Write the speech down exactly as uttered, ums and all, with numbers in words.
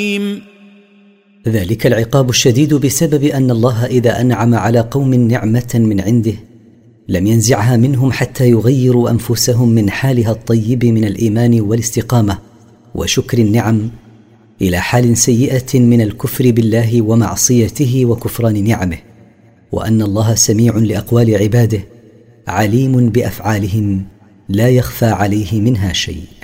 ذلك العقاب الشديد بسبب أن الله إذا أنعم على قوم نعمة من عنده لم ينزعها منهم حتى يغيروا أنفسهم من حالها الطيب من الإيمان والاستقامة وشكر النعم إلى حال سيئة من الكفر بالله ومعصيته وكفران نعمه، وأن الله سميع لأقوال عباده عليم بأفعالهم لا يخفى عليه منها شيء.